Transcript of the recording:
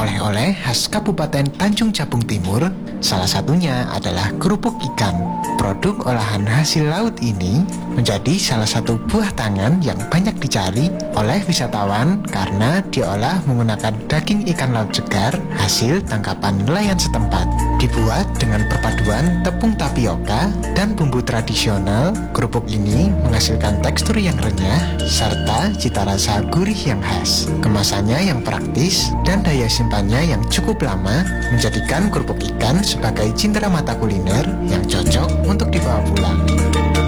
oleh-oleh khas Kabupaten Tanjung Jabung Timur, salah satunya adalah kerupuk ikan. Produk olahan hasil laut ini menjadi salah satu buah tangan yang banyak dicari oleh wisatawan karena diolah menggunakan daging ikan laut segar hasil tangkapan nelayan setempat. Dibuat dengan perpaduan tepung tapioka dan bumbu tradisional, kerupuk ini menghasilkan tekstur yang renyah serta cita rasa gurih yang khas. Kemasannya yang praktis dan daya simpannya yang cukup lama menjadikan kerupuk ikan sebagai cindera mata kuliner yang cocok untuk dibawa pulang.